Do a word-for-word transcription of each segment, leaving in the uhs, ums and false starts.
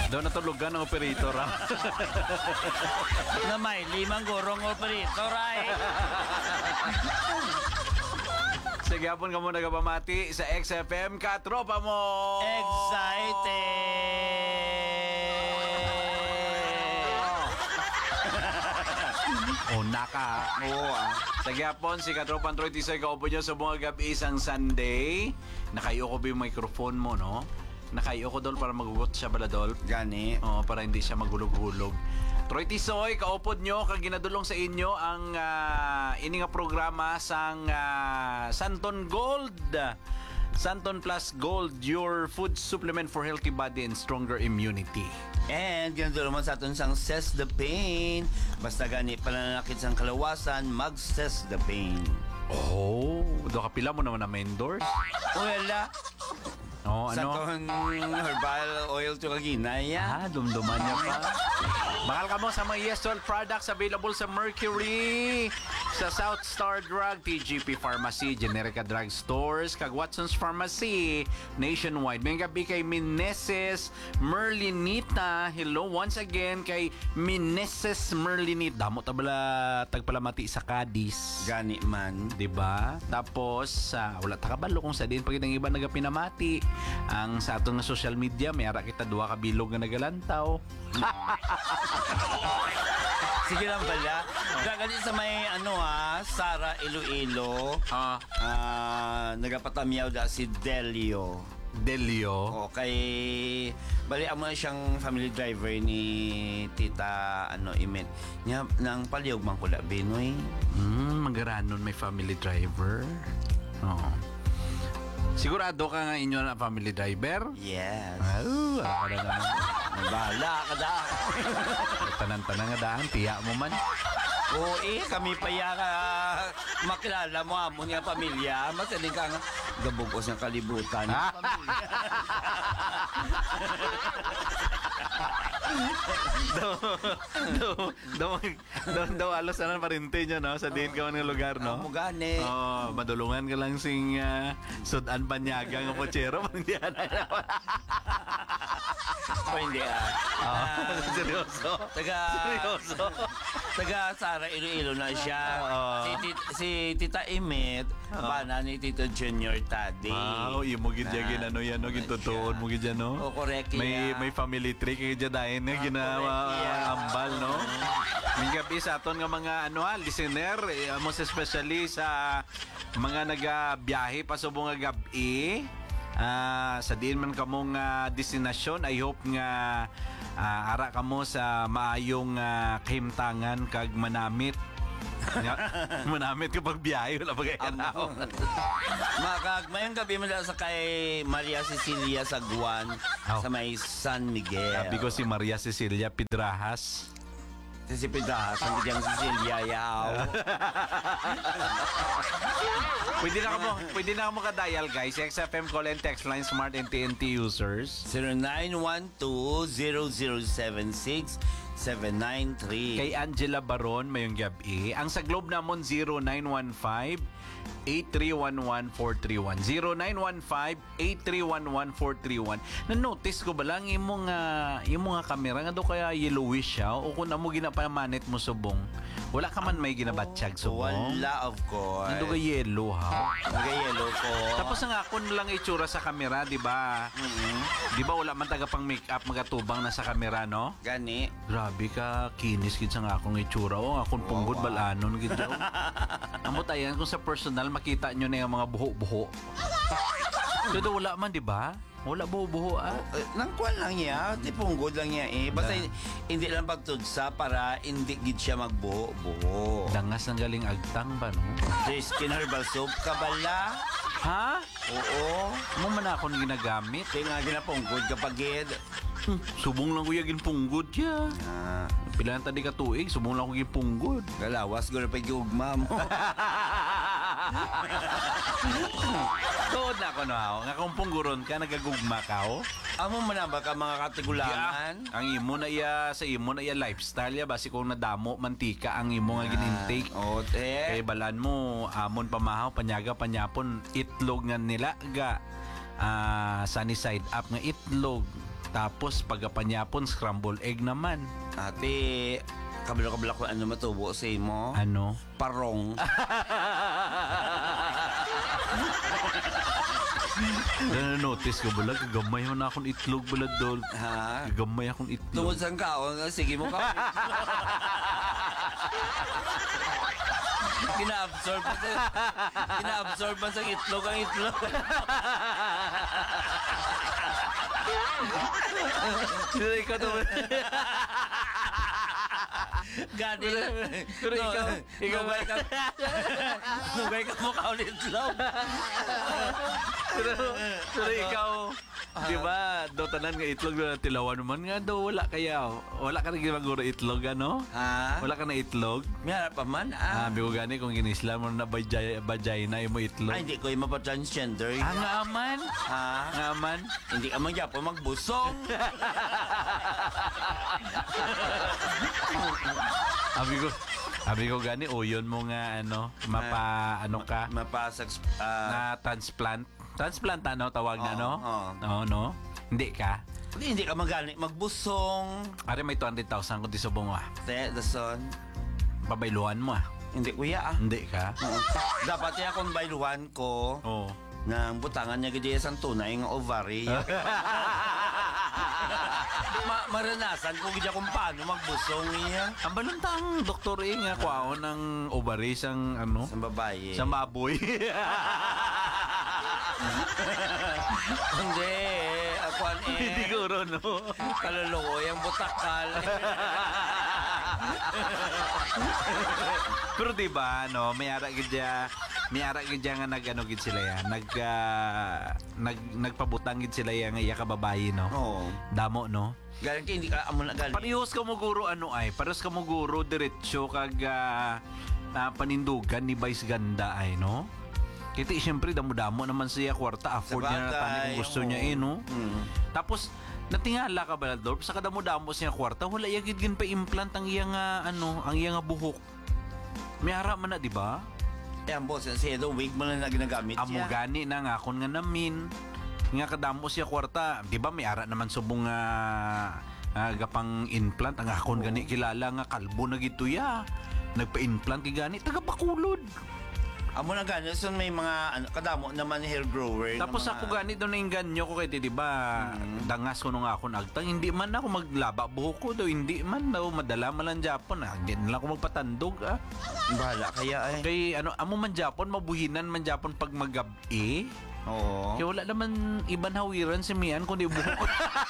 Doon natulugan ng operator, ha? Na may limang gurong operator ay. Sige, hapon ka muna nagpamati sa X F M, katropa mo! Excited! O, naka. Oo, ah. Sa gyapon, si Katropan Troy Tisoy, kaupo nyo sa mga gabi isang Sunday. Nakayo ko ba yung microphone mo, no? Nakayo ko dol para magugot siya baladol. Gani. Oo, para hindi siya magulog-hulog. Troy Tisoy, kaupod nyo, kag ginadulong sa inyo ang uh, ini nga programa sang uh, Santon Gold. Santon Plus Gold, your food supplement for healthy body and stronger immunity. And ganito naman sa atin sang Cess the Pain. Basta gani pananakit sang kalawasan, mag-Cess the Pain. Oh, do kapila mo naman na ma-endorse? Wala. Oh, Sa ano? itong herbal oil to kaginay. Ah, dumduman niya pa. Mahal ka mo sa mga Yes Salt products available sa Mercury, sa South Star Drug, T G P Pharmacy, Generica Drug Stores, kag Watson's Pharmacy, nationwide. May gabi kay Mineses Merlinita. Hello once again kay Mineses Merlinita. Damo tabala tagpalamati sa Cadiz. Gani man. Diba? Tapos, uh, wala takabalo kung sa din pag ang iba nagapinamati. Ang sa atong social media, may ara kita duha ka bilog nga nagalantaw. Sige lang pala. Gagalit sa may ano ha, Sara Iloilo. Ah, Ah, nagapatamyaw da si Delio. Delio. O kay bali amo na siyang family driver ni Tita ano Imet. Nya nang paliyog man ko la Binoy. Hmm, magaranon may family driver. Oo. Sigurado ka nga inyo na family driver? Yes. Oh, ako na naman. Bahala ka da. Tanan-tanan nga daan, tiya mo man. Oo eh, kami pa ya ka makilala mo amo nga pamilya. Masaling ka nga gabugos ng kalibutan. Ah. daw, daw, daw, daw, daw, alos na parinte nyo, no? Sa din ka man ng lugar, no? Amo gani. Oh, madulungan ka lang sing uh, sudan panyaga ng pochero. Hindi na O hindi ah. Ah, seryoso? Taga Seryoso? Taga Sara Iloilo na siya. Oo. Si, tit, si Tita Imet, bana ni Tito Junior Tadi. Wow, yung mo gidya ano yan, no? Gintutuon mo gidya, no? O correct May yeah. may family tree kay gidya dahil na ginawa correct, yeah. ambal, no? May gabi sa aton nga mga ano ha, listener, eh, most especially sa mga nagabiyahe pa subong nga gabi. Ah, sa diin man kamong uh, destinasyon, I hope nga uh, ara kamo sa maayong uh, kahimtangan kag manamit. Manamit kapag biyahe wala pa kay kanaw. Makag mayang gabi mo sa kay Maria Cecilia Saguan Oh. sa may San Miguel. Sabi ko si Maria Cecilia Pidrahas. Si si Pidrahas, ang bigyan Cecilia yaw. Pwede na mo, pwede na mo ka-dial guys. X F M call and text line smart and T N T users. zero nine one two zero zero seven six seven nine three. Kay Angela Baron mayong gabi. Ang sa Globe namon zero nine one five eight three one one four three one. zero nine one five eight three one one four three one. Na-notice ko ba lang imong uh, imong nga kamera nga do kaya yellowish siya o kung amo ginapamanit mo subong. Wala ka man may ginabatsyag subong. Wala, of course. Nando ka yellow ha. Nag-yellow ko. Tapos ang akon lang itsura sa kamera, di ba? Mm-hmm. Di ba wala man taga pang make-up magatubang na sa kamera, no? Gani. Grabe ka, kinis gid sa nga akong itsura. O, akong punggod Oh, wow. balanon gid. Amot ayan kung sa personal makita nyo na yung mga buho-buho. Todo wala man, di ba? Wala buho-buho ah. Uh, nangkuan lang niya, tipunggod lang niya eh. Basta Da. hindi lang pagtudsa para hindi gid siya magbuho-buho. Dangas ng galing agtang ba, no? The skin herbal soap ka bala? Ha? Oo. Mo man akong ginagamit. Kaya nga ginapunggod kapag gid. Hmm, subong lang ko yung punggod ya. Ah, Pilan tadi ka tuig, subong lang ko yung punggod. galawas guro pa giugma mo. Tuod na ako no, ha? Nga kung pungguron ka, nagagugma ka, oh. Amo man ba ka mga katigulangan? Ang imo na iya, sa imo na iya lifestyle ya, basi kung nadamo, mantika, ang imo nga gin-intake. O, Kay te. balan mo, amon pamahaw, panyaga, panyapon, itlog nga nila, ga, ah, sunny side up nga itlog. Tapos pagapanyapon scramble egg naman. Ate, kabila-kabila ko ano matubo sa imo? Ano? Parong. Na-notice ko bala, gagamay mo na akong itlog bala dol. Ha? Gagamay akong itlog. Tungod sa kaon, sige mo ka. Gina-absorb mo sa gina-absorb mo sa itlog ang itlog. Pero ikaw to. Gani. Pero ikaw, ikaw ba? ka, nugay ka mo ka ulit itlog. Pero, pero ikaw, di ba, do tanan nga itlog na tilawan naman nga do, wala kaya, wala ka na ginaguro itlog, ano? Ha? Wala ka na itlog? May harap pa man. Ah, Ah, bigo gani kung ginisla mo na bajay, bajay na mo itlog. Ay, hindi ko yung mapa-transgender. Ah, nga aman? Ha? Nga aman? Hindi ka magyapo magbusong. Abi ko, abi ko gani, uyon mo nga, ano, mapa, ano ka, Mapasag... ah, na transplant. Transplant, ano, tawag na, Oo, no? oo. Oo, no? Hindi ka? hindi, hindi ka magani, magbusong. Ari may two hundred thousand ko di subong ah. Te, the son. Babayluhan mo ah. Hindi, kuya ah. Hindi ka? Oo. Dapat yan kung bailuhan ko Oo. ng butangan niya gadi sa tunay ng ovary. Ma maranasan ko gidi kung paano magbusong niya Ang baluntang doktor eh nga kwaon ng ovaries ang ano? sa babae. Sa baboy. Hindi, ako an eh. Hindi ko ron, no? Kaluluko yung butakal. Pero di ba no, may ara gid ya, may ara gid ya nga nag-ano gid sila ya, nag ah, nag nagpabutang gid sila ya nga iya ka babae no. Oo. Damo no. Galing ka, hindi ka amo na galing. Parehas ka mo guro ano ay, parehas ka mo guro diretso kag ah, ah, panindugan ni Vice Ganda ay no. Kiti siyempre damo-damo naman siya kwarta, afford niya na tani kung gusto niya eh no. Mm. Tapos natingala ka ba Dorp sa kadamo-damo siya kwarta, wala yagid gin pa implant ang iya nga ano, ang iya nga buhok. May ara man na di ba? Eh, ang boss, siya daw, wig mo na na ginagamit Amo siya. gani na nga kon nga namin. Nga kadamo siya kwarta, di ba may ara naman subong nga ah, gapang implant ang akon gani kilala nga kalbo na gito ya. Nagpa-implant kay gani taga Bacolod. Amo na gano'n, so may mga ano, kadamo naman hair grower. Tapos na mga, ako gani doon na yung ganyo ko kay di ba dangas ko nung ako nagtang hindi man ako maglaba buhok ko daw hindi man daw madala man lang Japon ah hindi na lang ako magpatandog ah Bahala kaya eh. kay ano amo man Japon mabuhinan man Japon pag magabi Oo. kaya wala naman iban hawiran si Mian kundi buhok ko.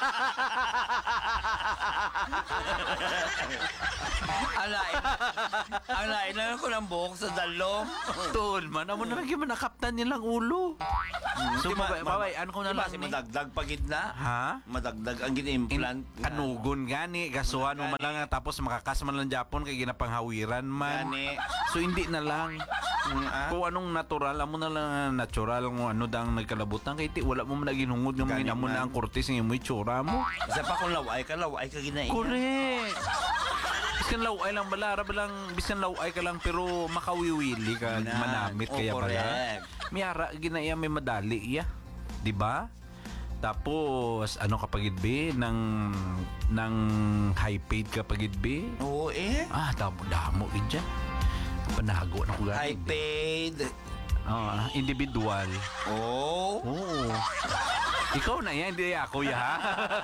Ang lain. Ang lain na ko ng buhok sa dalom. Tol man amo na lagi man nakaptan nilang ulo. So Di ba, babay, ma- babay ano ko na di ba, lang si ni madagdag pagid na? ha Madagdag ang gini-implant. In, kanugon gani gasuhan mo man lang nga, tapos makakas man lang Japon kay ginapanghawiran man. Gani. So hindi na lang. Mm, ah. Kung anong natural, amo na lang natural kung ano dang nagkalabutan kay ti wala mo man ginungod nga Gani mga mo man. na ang kurtis ng imoy tsura mo. Isa pa kung laway ka, laway ka ginaiya. Correct. Biskan laway lang bala, ara lang biskan laway ka lang pero makawiwili ka, Na. manamit Oh, kaya bala. correct. Miyara ginaya may madali iya. Di ba? Tapos ano kapag be ng ng high paid kapag be? Oo eh. Ah, damo damo gid dyan. Panago na ko gani. High paid. Ah, individual. Oh. Oo. Ikaw na yan, hindi ako ya ha.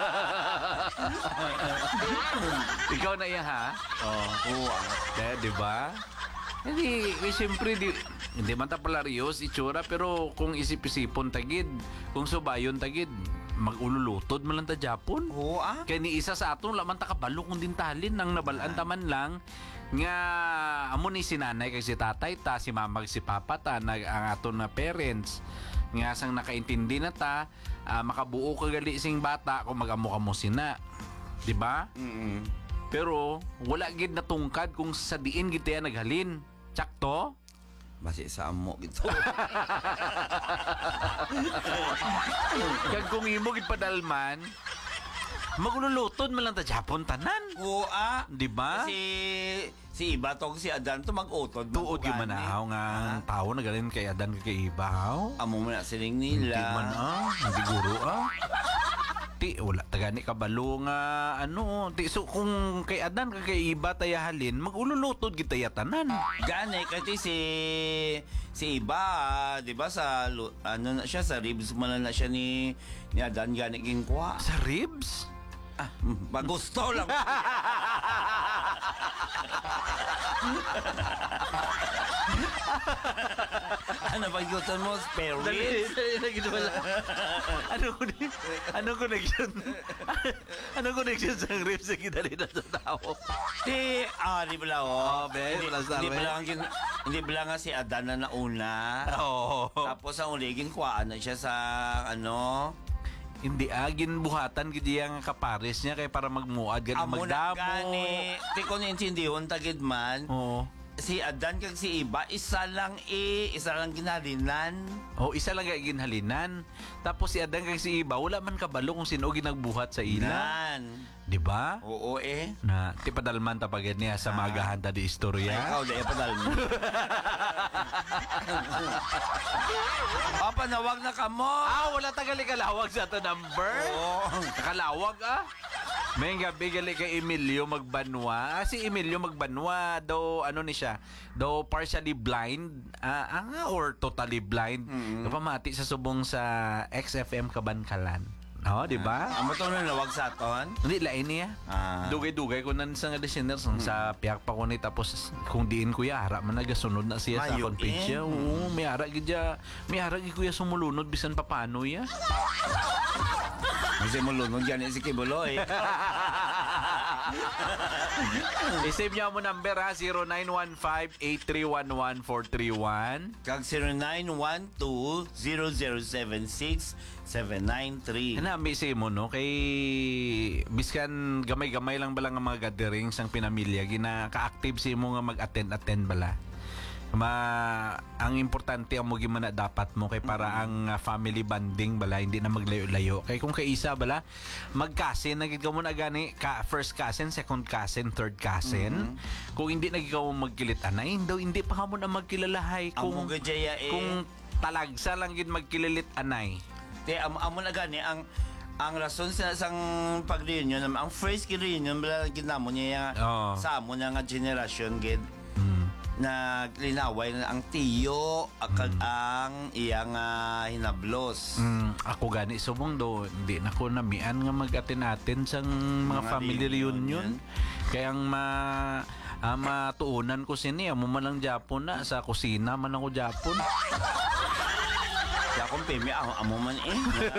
Ikaw na yan ha. Oh, Oo. ah. kaya di ba? Hindi, eh, siyempre di hindi man ta palarios itsura pero kung isip-isipon tagid, kung subayon tagid, magululutod man lang ta Japon. Oo ah. Kaya ni isa sa aton laman ta kabalo kung din talin nang nabalaan taman lang nga amo ni si nanay kay si tatay ta si mama kag si papa ta nag ang aton na parents nga sang nakaintindi na ta ah, makabuo ka gali sing bata kung magamo kamo sina di ba Mm. pero wala gid natungkad kung sa diin gid tayo naghalin tsakto Basi sa amo gito. kag kung imo gid padalman magululutod man lang ta Japon tanan Oo ah. di ba Si si iba tong si Adan to mag-utod. tuod gyud man ahaw nga ang tao na galing kay Adan kay Ibahaw. Amo mo na siling Hindi nila. man ah, hindi guro ah. ti wala tagani kabalo nga ano ti so kung kay Adan kag kay iba tayahalin magululutod kita yatanan. Gani kasi si si iba, 'di ba sa lu- ano na siya sa ribs man na siya ni ni Adan gani king kuha. Sa ribs? Ah, mm, bagusto lang. Ano ba gusto mo? Spare ribs? wala. Ano ko ni ano connection? ano connection sa ribs sa kidali na sa tao? Di, ah, di ba lang, oh. Oh, be, Hindi- wala sa Hindi amin. ba lang, gin- hindi ba lang nga si Adan na nauna? Oo. Tapos ang uligin, kuhaan na siya sa, ano, Hindi agin buhatan gid yang kapares niya kay para magmuad gan amo na magdamo. gani. Di ko naintindihon, tagid man. Oo. Si Adan kag si Iba, isa lang eh, isa lang ginalinan. Oh, isa lang kay ginhalinan. Tapos si Adan kag si Iba wala man kabalo kung sino ginagbuhat sa ila. Nan. Di ba? Oo eh. Na ti padalman ta pagid niya sa magahan ta di Ay, istorya. ikaw, dahil pa dahil mo. Papa, nawag na ka mo. Ah, wala tagali kalawag sa to number. Oo. Nakalawag ah. May gabi gali kay Emilio Magbanwa. Ah, si Emilio Magbanwa daw ano ni siya, daw partially blind, ah, ah, or totally blind. Mm-hmm. Napamati sa subong sa X F M Kabankalan. Oh, di ba? Amo to na nawag sa aton. Hindi lain niya. Ah. Dugay-dugay ko nan sa nga listeners mm. sa piyak pa ko ni tapos kung diin kuya ara man nagasunod na siya sa Mayo, akong page eh. siya. Oo, may ara gid ya. May ara gid kuya sumulunod bisan pa paano ya. Kasi mo lunod yan si Kibuloy. I-save niyo mo number ha, zero nine one five, eight three one one, four three one. Kag zero nine one two, zero zero seven six, seven nine three. Ano, may say mo, no? Kay, biskan gamay-gamay lang bala nga mga gatherings ang pinamilya, gina ka-active si mo nga mag-attend-attend bala. Ma, ang importante ang mo gimana dapat mo kay para Mm-hmm. ang uh, family bonding bala hindi na maglayo-layo. Kay kung kay isa bala mag-cousin nagid ka mo na gani ka first cousin, second cousin, third cousin. Mm-hmm. Kung hindi nagid ka mo magkilit anay, daw hindi pa ka mo na magkilalahay Amo kung gajaya eh. kung talagsa lang gid magkililit anay. Te amo amo na gani ang ang rason sa sang pag-reunion, ang first reunion bala ginamo niya Oo. sa amo na nga generation gid. Mm. Na linaway na ang tiyo akag ang iyang ah, hinablos. Mm, ako gani subong do hindi na ko namian nga mag-atin-atin sang mga, Mga family reunion. reunion. Kaya ang ma ah, matuunan ko sini amo man lang Japon na sa kusina man ako Japon. Kaya kung pimi amo, amo man eh.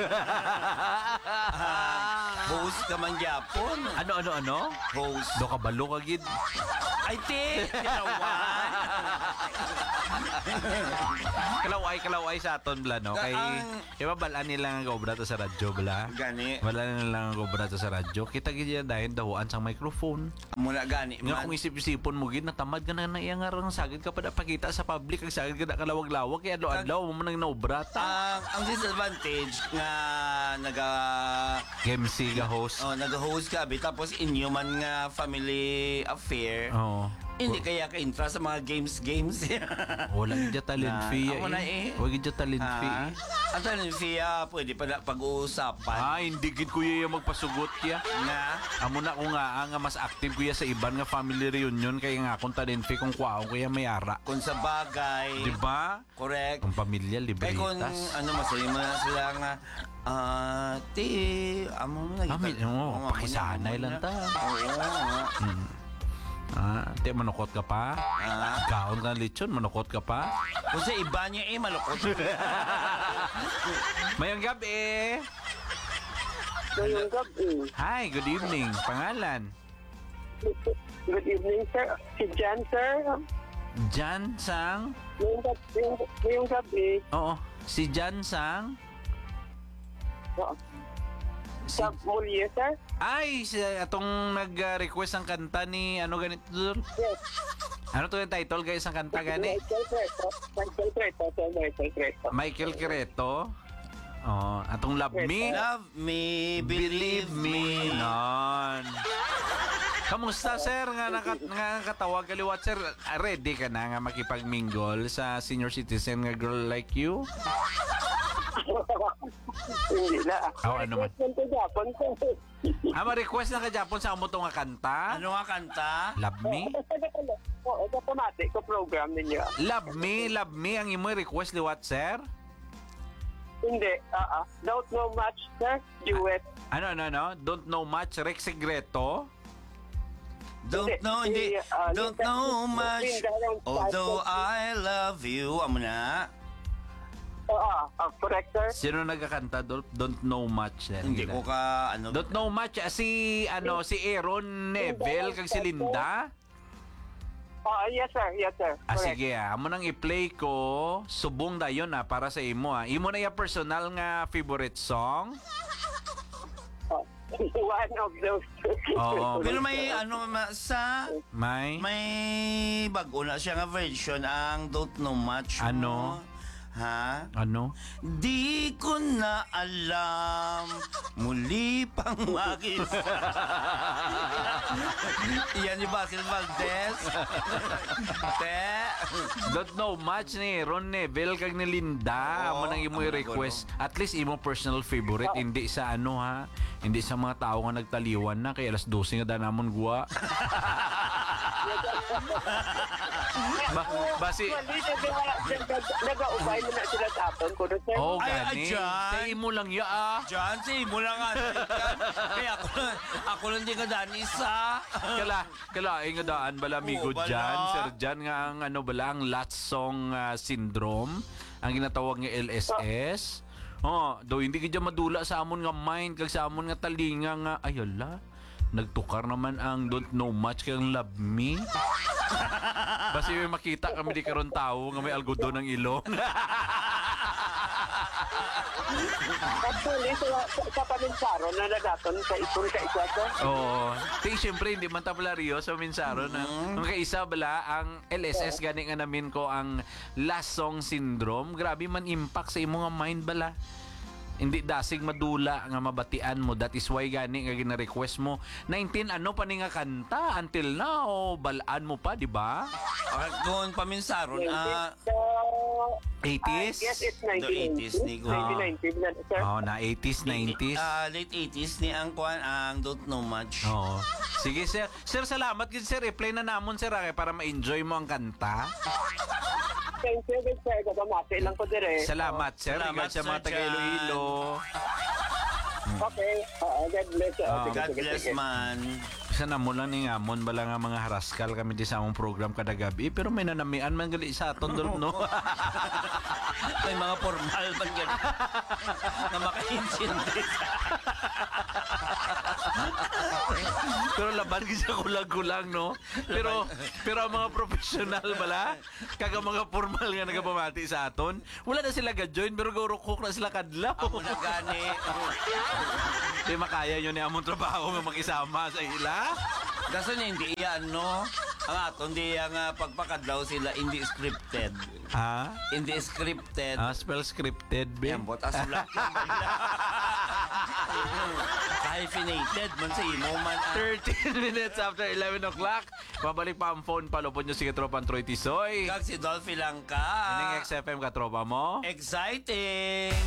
Ah, host ka man Japon. Ano ano ano? Host. Do ka balo ka gid. Ay, te! Tinawan! kalaway kalaway sa aton bala no kay Ang- kay babalaan nila nga gobra to sa radyo bala. Gani. Wala na lang ang gobra to sa radyo. Kita gid yan dahil dahuan sang microphone. Muna gani Nga man. kung isip-isipon mo gid natamad ka na na iya nga rang sagid ka pa na pakita sa public kag sagid ka na kalawag-lawag kay adlaw-adlaw mo man nang naubrata. Ang ang disadvantage nga naga M C ga host. oh, naga-host ka bi tapos inyo man nga family affair. Oo. Hindi kaya ka intra sa mga games games. Wala gid talent Na- fee. ako na eh. Wala gid talent fee. Ah, ang talent fee ah, pwede pa na pag-uusapan Ah, hindi gid kuya yung magpasugot ya. na Amo na ko nga ah, nga mas active kuya sa iban nga family reunion kay nga akong talent fee kung kwaon kuya may ara. kung sa bagay. Di ba? Correct. Ang pamilya Kaya kung libritas. ano masaya mo na sila nga ah, ti, amo mo na. Amin, oo, pakisanay lang ta. Oo. nga. Hmm. Ah, te manukot ka pa? Ah, Kaon ka ng lechon, manukot ka pa? kung sa iba niya eh, malukot. Mayang gabi. Ngayong gabi. Hi, good evening. Pangalan? Good evening, sir. Si Jan, sir. Jan Sang? Ngayong gabi. Ngayong, ngayong gabi. Oo, si Jan Sang? Si... Sa Mulye, sir. Ay, si atong nag-request ang kanta ni ano ganito dul? Yes. Ano to yung title guys ang kanta gani? Michael Creto. Michael Creto. Sir Michael Creto. Michael Quereto. Oh, atong Love Me. Love me, believe me. Non. Kamusta sir nga nakat nga katawag kaliwat sir? Ready ka na nga makipagmingle sa senior citizen nga girl like you? Hindi na. Oh, ano man? Request man to Japon, sir. Ah, ma-request na ka Japon sa amo to nga kanta? Ano nga kanta? Love me? Basta na pala. Oo, automatic ko program ninyo. Love me, love me ang imo request liwat, sir? Hindi, ah, ah. Don't know much, sir. Duet. Ano, ano, ano? Don't know much, Rex Segreto? Don't Hindi, know, si, hindi. ah, Don't Linda- know much. Linda Ron Although Santos. I love you. Amo na. Oo, ah, ah, correct, sir. Sino nagkakanta? Don't, don't know much. Sir. Hindi ko ka, ano. Don't know much. Ah, si, ano, si Aaron Neville, kag si Linda? Ah, yes, sir. Yes, sir. Ah, Correct. sige ah. Amo nang i-play ko. Subong dayon ah, para sa imo ah. Imo na yung personal nga favorite song? Ah, one of those. Oo. Pero may, ano, ma- sa, May? may bago na siya nga version ang Don't Know Much. Ano? mo. Ha? Ano? Di ko na alam, muli pang magis. Yan ni Basil Valdez. Te. Don't know much ni Ron Neville kag ni Linda. Oo, Amo nang imo amo na i-request. At least imo personal favorite. Hindi sa ano ha. Hindi sa mga tao nga nagtaliwan na. Kaya alas dose nga danamon guwa. ba, basi... Actually, naga- nag-aubay mo na sila tapon ko doon, sir. Oh, Ay, ay, gani. dyan. Sa imo lang ya ah. Diyan, si mo lang nga. Kaya ako, ako lang di ka daan isa. Kala, kala, ay nga daan bala amigo Oo, bala. dyan, Sir Jan, nga ang ano bala, ang last song ah, syndrome, ang ginatawag nga L S S. Oh, do hindi ka dyan madula sa amon nga mind, kag sa amon nga talinga nga, ayala, nagtukar naman ang don't know much kay ang love me. Basi may makita kami di karon tao nga may algodon ng ilong. Actually, sa, sa, sa paminsaro na nadaton sa ipon ka isa, sir. Oo. Di siyempre hindi man tapularyo sa minsaro na ang kaisa bala ang L S S gani nga namin ko ang last song syndrome. Grabe man impact sa imo nga mind bala. Hindi dasig madula nga mabatian mo. That is why gani nga gina-request mo. nineteen ano pa ni nga kanta until now balaan mo pa, di ba? Okay, doon paminsaron, ah, Uh, eighties? yes, it's The nineteen eighties, ninety. Nico. nineteen ninety na, sir. Oh, na eighties, nineties. ah, late eighties ni ang kuan ang Don't Know Much. Oo. Sige, sir. Sir, salamat kasi sir. I-play na namon sir ah, para ma-enjoy mo ang kanta. Thank you, good sir. Gagamati lang ko dire. Salamat, sir. Salamat, Salamat sa mga Sir Jan. taga-Iloilo. Okay. Uh, God bless. Uh, Ah. sige, God sige, bless sige. man. Isa na mo lang ni Ngamon, bala nga mga haraskal kami di sa among program kada gabi. Pero may nanamian man gali sa aton doon, no? May mga formal man ganun. Na makaintindi. Pero laban kasi kulang-kulang, no? Pero pero ang mga professional bala, kaga mga formal nga nagapamati sa aton, wala na sila ga-join pero gurukok na sila kadlaw. Amo na gani. Di makaya yun ni among trabaho nga makisama sa ila. Kaso niya hindi yan, no? Ang aton, hindi ang uh, pagpakadlaw sila, hindi scripted. Ha? Hindi scripted. Ah, spell scripted, Yan, be. botas lang. Hyphenated man sa imo man. ah. thirteen minutes after eleven o'clock. Pabalik pa ang phone, palupon nyo si Katropa Troy Tisoy. Kag si Dolphy lang Aning ka. X F M katropa mo? Exciting!